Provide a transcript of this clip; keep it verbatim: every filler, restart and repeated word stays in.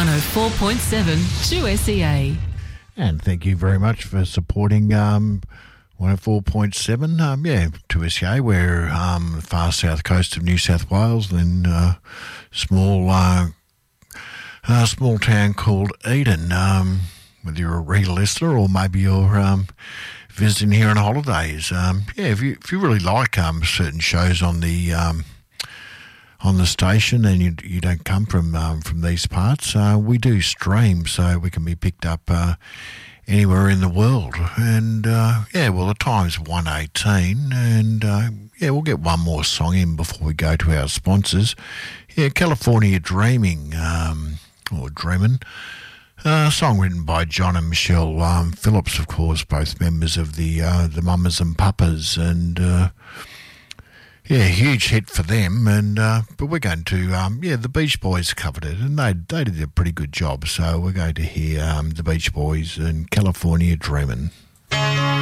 one oh four point seven two S E A. And thank you very much for supporting um, one oh four point seven, um, yeah, two S E A. We're um, the far south coast of New South Wales, in a small, uh, uh, small town called Eden. Um, whether you're a regular listener or maybe you're um, visiting here on holidays, um, yeah, if you if you really like um, certain shows on the um, on the station and you you don't come from um, from these parts, uh, we do stream, so we can be picked up uh, anywhere in the world. And uh, yeah, well, the time's one eighteen, and uh, yeah, we'll get one more song in before we go to our sponsors. Yeah, California Dreaming, um, or Dreamin'. Uh, a song written by John and Michelle um, Phillips, of course, both members of the uh, the Mamas and Papas, and uh, yeah, huge hit for them. And uh, but we're going to um, yeah, the Beach Boys covered it, and they they did a pretty good job. So we're going to hear um, the Beach Boys and California Dreamin'.